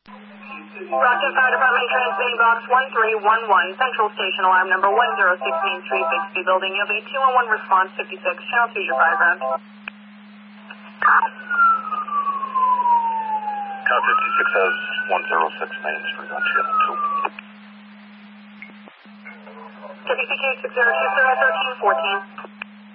Rockton Fire Department transmitting box 1311, Central Station alarm number 106 Main Street, Bixby Building. You'll be 211 response 56, channel 2 your fire ground. Count 56 has 106 Main Street on channel 2. WPQ 6020 1314.